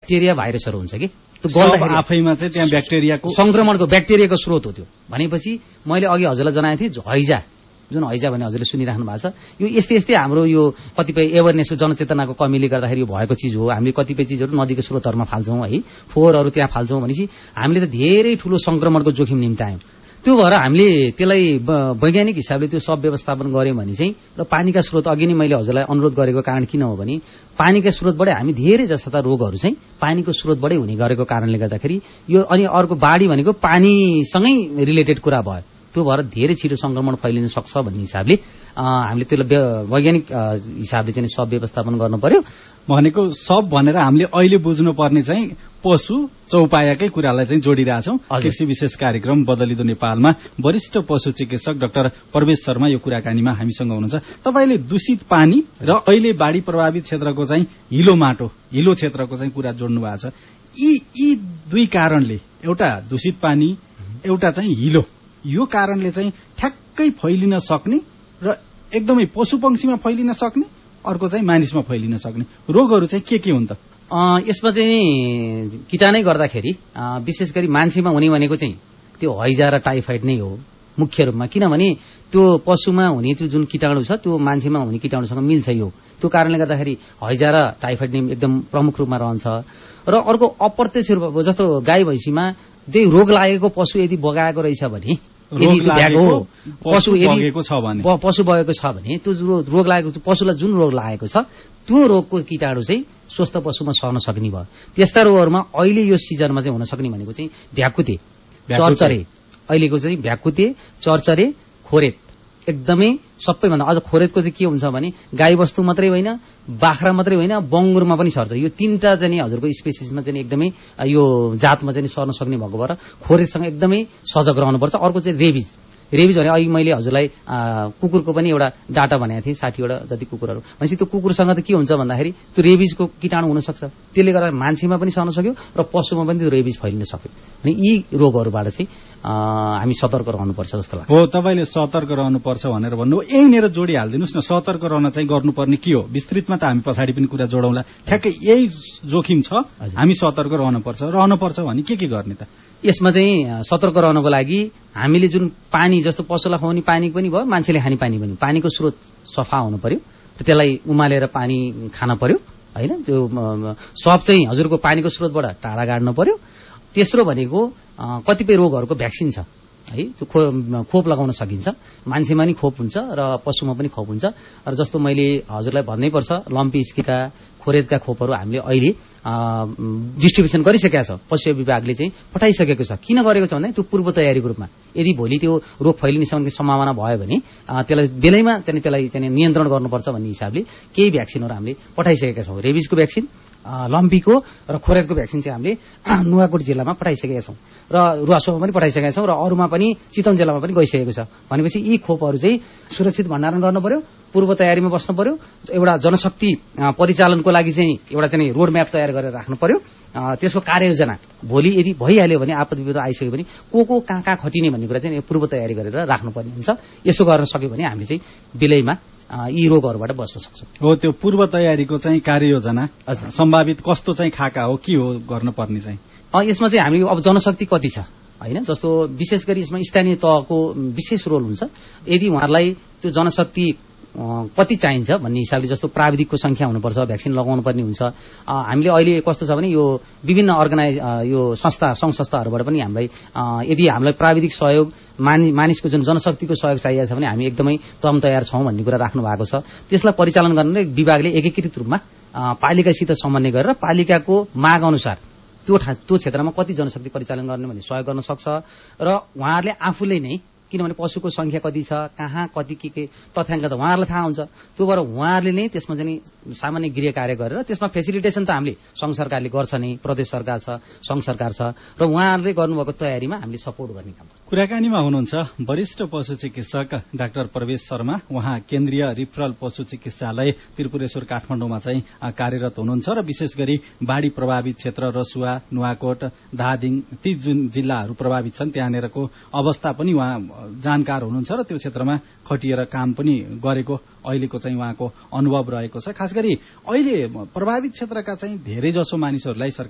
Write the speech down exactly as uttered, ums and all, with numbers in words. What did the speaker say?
Bacteria भाइरसहरू हुन्छ कि त्यो आफैमा चाहिँ त्यहाँ ब्याक्टेरियाको संक्रमणको ब्याक्टेरियाको स्रोत हो त्यो। भनेपछि मैले अघि हजुरलाई जनाएको थिएँ हैजा, जुन हैजा भने हजुरले सुनिराख्नु भएको छ, यो यस्तै यस्तै हाम्रो यो कतिपय एवेरनेसको जनचेतनाको कमीले गर्दाखेरि यो भएको चिज हो। हामीले कतिपय चिजहरू नदीको स्रोतहरूमा फाल्छौँ है, फोहोरहरू त्यहाँ फाल्छौँ भनेपछि हामीले त धेरै ठूलो संक्रमणको जोखिम निम्त्यायौँ। त्यो भएर हामीले त्यसलाई वैज्ञानिक हिसाबले त्यो सब व्यवस्थापन गर्यौँ भने चाहिँ, र पानीका स्रोत अघि नै मैले हजुरलाई अनुरोध गरेको कारण किन हो भने पानीका स्रोतबाटै हामी धेरै जस्ता रोगहरू चाहिँ पानीको स्रोतबाटै हुने गरेको कारणले गर्दाखेरि यो। अनि अर्को बाढी भनेको पानीसँगै रिलेटेड कुरा भयो, त्यो भएर धेरै छिटो संक्रमण फैलिन सक्छ भन्ने हिसाबले हामीले त्यसलाई वैज्ञानिक हिसाबले चाहिँ सब व्यवस्थापन गर्नु पर्यो। भनेको सब भनेर हामीले अहिले बुझ्नुपर्ने चाहिँ पशु चौपायाकै कुरालाई चाहिँ जोडिरहेछौँ। कृषि विशेष कार्यक्रम बदलिदो नेपालमा वरिष्ठ पशु चिकित्सक डाक्टर प्रवेश शर्मा यो कुराकानीमा हामीसँग हुनुहुन्छ। तपाईँले दूषित पानी र अहिले बाढी प्रभावित क्षेत्रको चाहिँ हिलो माटो, हिलो क्षेत्रको चाहिँ कुरा जोड्नु भएको छ। यी यी दुई कारणले, एउटा दूषित पानी, एउटा चाहिँ हिलो, यो कारणले चाहिँ ठ्याक्कै फैलिन सक्ने र एकदमै पशु पंक्षीमा फैलिन सक्ने, अर्को चाहिँ मानिसमा फैलिन सक्ने रोगहरू चाहिँ के के हुन् त? यसमा चाहिँ कीटाणु गर्दाखेरि विशेष गरी मान्छेमा हुने भनेको चाहिँ त्यो हैजा र टाइफाइड नै हो मुख्य रूपमा। किनभने त्यो पशुमा हुने त्यो जुन कीटाणु छ त्यो मान्छेमा हुने कीटाणुसँग मिल्छ यो, त्यो कारणले गर्दाखेरि हैजा र टाइफाइड नै एकदम प्रमुख रूपमा रहन्छ। र अर्को अप्रत्यक्ष रूपमा जस्तो गाई भैँसीमा त्यही रोग लागेको पशु यदि बगाएको रहेछ भने, यदि पशु बगेको छ भने पशु बगेको छ भने त्यो रोग लागेको पशुलाई जुन रोग लागेको छ त्यो रोगको कीटाणु चाहिँ स्वस्थ पशुमा सर्न सक्ने भयो। त्यस्ता रोगहरूमा अहिले यो सिजनमा चाहिँ हुन सक्ने भनेको चाहिँ भ्याकुते, चरचरे, अहिलेको चाहिँ भ्याकुते, चरचरे, खोरेत एकदमै सबैभन्दा। अझ खोरेतको चाहिँ के हुन्छ भने गाई बस्तु मात्रै होइन, बाख्रा मात्रै होइन, बङ्गुरमा पनि सर्छ। यो तीनटा चाहिँ हजुरको स्पेसिसमा चाहिँ एकदमै यो जातमा चाहिँ सर्न सक्ने भएको भएर खोरेतसँग एकदमै सजग रहनुपर्छ। अर्को चाहिँ रेबिज, रेबिज भने अघि मैले हजुरलाई कुकुरको पनि एउटा डाटा भनेको थिएँ, साठीवटा जति कुकुरहरू भनेपछि त्यो कुकुरसँग त के हुन्छ भन्दाखेरि त्यो रेबिजको कीटाणु हुनसक्छ, त्यसले गर्दा मान्छेमा पनि सर्न सक्यो र पशुमा पनि त्यो रेबिज फैलिन सक्यो। अनि यी रोगहरूबाट चाहिँ हामी सतर्क रहनुपर्छ जस्तो लाग्छ। हो, तपाईँले सतर्क रहनुपर्छ भनेर भन्नु, यहीँनिर जोडिहालिदिनुहोस् न, सतर्क रहन चाहिँ गर्नुपर्ने के हो? विस्तृतमा त हामी पछाडि पनि कुरा जोडौँला। ठ्याक्कै यही जोखिम छ, हामी सतर्क रहनुपर्छ, रहनुपर्छ भने के के गर्ने त? यसमा चाहिँ सतर्क रहनको लागि हामीले जुन पानी जस्तो पशुलाई खुवाउने पानी पनि भयो, मान्छेले खाने पानी पनि, पानीको स्रोत सफा हुनु पर्यो र त्यसलाई उमालेर पानी खान पर्यो होइन। त्यो सब चाहिँ हजुरको पानीको स्रोतबाट टाढा गाड्नु पर्यो। तेस्रो भनेको कतिपय रोगहरूको भ्याक्सिन छ है, त्यो खो खोप लगाउन सकिन्छ। मान्छेमा नि खोप हुन्छ र पशुमा पनि खोप हुन्छ। र जस्तो मैले हजुरलाई भन्नै पर्छ, लम्पी स्किका, खोरेतका खोपहरू हामीले अहिले डिस्ट्रिब्युसन गरिसकेका छ, पशु विभागले चाहिँ पठाइसकेको छ। किन गरेको छ भने त्यो पूर्व तयारीको रूपमा, यदि भोलि त्यो रोग फैलिने सम्भावना भयो भने त्यसलाई बेलैमा चाहिँ त्यसलाई चाहिँ नियन्त्रण गर्नुपर्छ भन्ने हिसाबले केही भ्याक्सिनहरू हामीले पठाइसकेका छौँ। रेबिजको भ्याक्सिन, लम्पीको र खोरेतको भ्याक्सिन चाहिँ हामीले नुवाकोट जिल्लामा पठाइसकेका छौँ र रुवासोमा पनि पठाइसकेका छौँ र अरूमा पनि चितवन जिल्लामा पनि गइसकेको छ। भनेपछि यी खोपहरू चाहिँ सुरक्षित भण्डारण गर्नु पर्यो, पूर्व तयारीमा बस्नु पर्यो। एउटा जनशक्ति परिचालनको लागि चाहिँ एउटा चाहिँ रोड म्याप तयार गरेर राख्नु पर्यो। त्यसको कार्ययोजना भोलि यदि भइहाल्यो भने, आपद विपद आइसक्यो भने को को कहाँ कहाँ खटिने भन्ने कुरा चाहिँ पूर्व तयारी गरेर राख्नुपर्ने हुन्छ। यसो गर्न सक्यो भने हामीले चाहिँ बेलैमा यी रोगहरूबाट बच्न सक्छौँ। हो, त्यो पूर्व तयारीको चाहिँ कार्ययोजना सम्भावित कस्तो चाहिँ खाका हो, के हो गर्नुपर्ने चाहिँ? यसमा चाहिँ हामी अब जनशक्ति कति छ होइन, जस्तो विशेष गरी यसमा स्थानीय तहको विशेष रोल हुन्छ। यदि उहाँहरूलाई त्यो जनशक्ति कति चाहिन्छ भन्ने हिसाबले, जस्तो प्राविधिकको संख्या हुनुपर्छ, भ्याक्सिन लगाउनु पर्ने हुन्छ। हामीले अहिले कस्तो छ भने यो विभिन्न अर्गनाइज यो संस्था सङ्घ संस्थाहरूबाट पनि हामीलाई यदि हामीलाई प्राविधिक सहयोग, मानि मानिसको जुन जनशक्तिको सहयोग चाहिएको छ भने हामी एकदमै तम तयार छौँ भन्ने कुरा राख्नु भएको छ। त्यसलाई परिचालन गर्न विभागले एकीकृत रूपमा पालिकासित समन्वय गरेर पालिकाको माग अनुसार त्यो त्यो क्षेत्रमा कति जनशक्ति परिचालन गर्ने भन्ने सहयोग गर्न सक्छ। र उहाँहरूले आफूले नै, किनभने पशुको संख्या कति छ, कहाँ कति के के तथ्याङ्क त उहाँहरूलाई थाहा हुन्छ, त्यो भएर उहाँहरूले नै त्यसमा चाहिँ सामान्य गृह कार्य गरेर त्यसमा फेसिलिटेसन त हामीले सङ्घ सरकारले गर्छ नै, प्रदेश सरकार छ, सङ्घ सरकार छ, र उहाँहरूले गर्नुभएको तयारीमा हामीले सपोर्ट गर्ने काम। कुराकानीमा हुनुहुन्छ वरिष्ठ पशु चिकित्सक डाक्टर प्रवेश शर्मा। उहाँ केन्द्रीय रिफरल पशु चिकित्सालय त्रिपुरेश्वर काठमाडौँमा चाहिँ कार्यरत हुनुहुन्छ र विशेष गरी बाढी प्रभावित क्षेत्र रसुवा, नुवाकोट, धादिङ ती जुन जिल्लाहरू प्रभावित छन् त्यहाँनिरको अवस्था पनि उहाँ जानकार हुनुहुन्छ र त्यो क्षेत्रमा खटिएर काम पनि गरेको अहिलेको चाहिँ उहाँको अनुभव रहेको छ। खास गरी अहिले प्रभावित क्षेत्रका चाहिँ धेरै जसो मानिसहरूलाई